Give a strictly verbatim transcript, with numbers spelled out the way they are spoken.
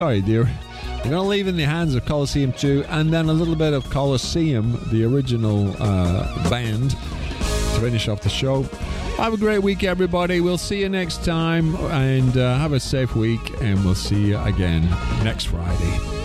Sorry, dear. We're going to leave in the hands of Colosseum two, and then a little bit of Colosseum, the original uh, band, to finish off the show. Have a great week, everybody. We'll see you next time, and uh, have a safe week, and we'll see you again next Friday.